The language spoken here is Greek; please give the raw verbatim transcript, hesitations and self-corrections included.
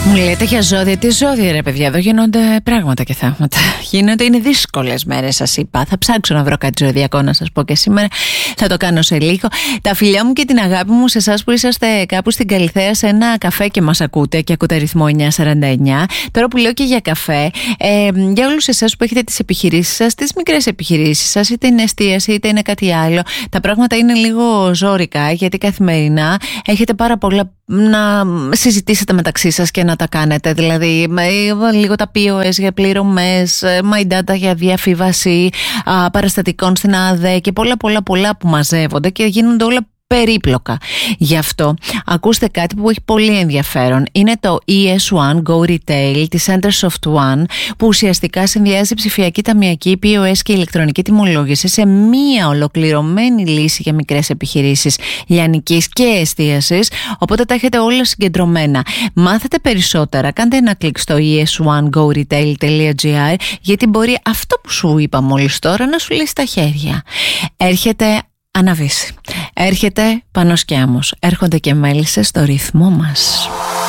Μου λέτε για ζώδια, τι ζώδια ρε παιδιά, εδώ γίνονται πράγματα και θαύματα. Γίνονται, είναι δύσκολες μέρες σας είπα. Θα ψάξω να βρω κάτι ζωδιακό να σας πω και σήμερα. Θα το κάνω σε λίγο. Τα φιλιά μου και την αγάπη μου σε εσάς που είσαστε κάπου στην Καλιθέα σε ένα καφέ και μας ακούτε και ακούτε αριθμό εννιά σαράντα εννιά. Τώρα που λέω και για καφέ, ε, για όλους εσάς που έχετε τις επιχειρήσεις σας, τις μικρές επιχειρήσεις σας, είτε είναι εστίαση είτε είναι κάτι άλλο, τα πράγματα είναι λίγο ζόρικα γιατί καθημερινά έχετε πάρα πολλά να συζητήσετε μεταξύ σας και να τα κάνετε, δηλαδή λίγο τα πι ο ες για πληρωμές, My Data για διαφύβαση παραστατικών στην ΑΔΕ και πολλά πολλά πολλά που μαζεύονται και γίνονται όλα περίπλοκα. Γι' αυτό ακούστε κάτι που έχει πολύ ενδιαφέρον. Είναι το ι ες One Go Retail της Centersoft One, που ουσιαστικά συνδυάζει ψηφιακή ταμιακή, πι ο ες και ηλεκτρονική τιμολόγηση σε μία ολοκληρωμένη λύση για μικρές επιχειρήσεις λιανικής και εστίασης, οπότε τα έχετε όλα συγκεντρωμένα. Μάθετε περισσότερα, κάντε ένα κλικ στο ι ες one go retail dot g r, γιατί μπορεί αυτό που σου είπα μόλις τώρα να σου λύσει τα χέρια. Έρχεται Αναβίση. Έρχεται Πανοσκιάμος. Έρχονται και μέλισσες στο ρυθμό μας.